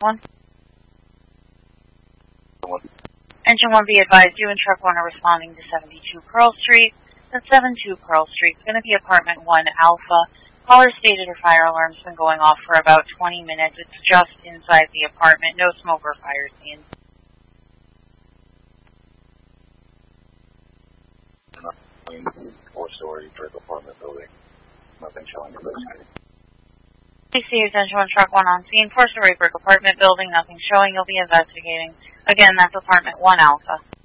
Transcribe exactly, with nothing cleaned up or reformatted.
One. Engine one, be advised, you and truck one are responding to seventy-two Pearl Street. That's seventy-two Pearl Street. It's going to be apartment one Alpha. Caller stated her fire alarm's been going off for about twenty minutes. It's just inside the apartment. No smoke or fire seen. Four-story brick apartment building. Nothing showing in this case. P C, attention one, truck one on scene. Four-story brick apartment building. Nothing showing. You'll be investigating. Again, that's apartment one Alpha.